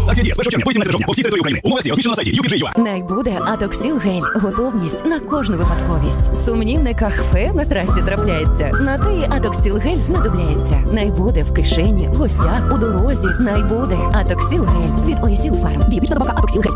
Акція діє з 1 червня по 17 жовтня по всій території України. Умови акції розміщено на сайті UPG.ua. Найбуде Атоксіл гель. Готовність на кожну випадковість. Сумнівне кахфе на трасі трапляється. На те Атоксіл гель знадобляється. Найбуде в кишені, в гостях, у дорозі. Найбуде Атоксіл гель від Орісіл Фарм. Дієтична добавка Атоксіл гель.